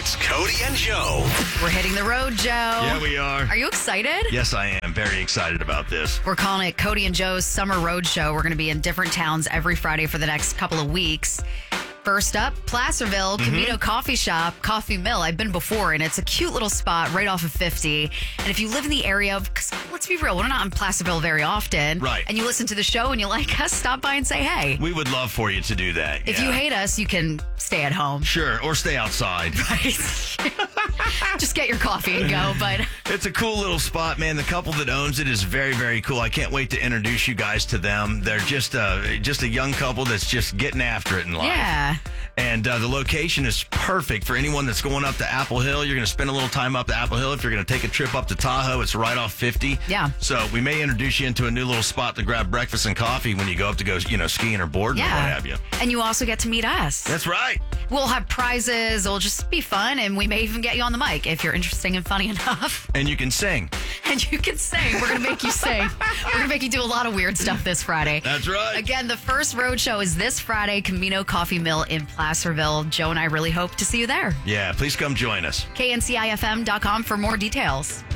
It's Cody and Joe. We're hitting the road, Joe. Yeah, we are. Are you excited? Yes, I am. Very excited about this. We're calling it Cody and Joe's Summer Road Show. We're going to be in different towns every Friday for the next couple of weeks. First up, Placerville, Camino Coffee Shop, Coffee Mill. I've been before, and it's a cute little spot right off of 50. And if you live in the area, because let's be real, we're not in Placerville very often. Right. And you listen to the show and you like us, stop by and say hey. We would love for you to do that. If you hate us, you can stay at home. Sure, or stay outside. Right. Just get your coffee and go. But It's a cool little spot, man. The couple that owns it is very, very cool. I can't wait to introduce you guys to them. They're just a young couple that's just getting after it in life. yeah. And the location is perfect for anyone that's going up to Apple Hill. You're going to spend a little time up to Apple Hill. If you're going to take a trip up to Tahoe, it's right off 50. Yeah. So we may introduce you into a new little spot to grab breakfast and coffee when you go up to go, skiing or boarding or what have you. And you also get to meet us. That's right. We'll have prizes. It'll just be fun. And we may even get you on the mic if you're interesting and funny enough. And you can sing. And you can sing. We're going to make you sing. We're going to make you do a lot of weird stuff this Friday. That's right. Again, the first road show is this Friday, Camino Coffee Mill in Placerville. Joe and I really hope to see you there. Yeah, please come join us. KNCIFM.com for more details.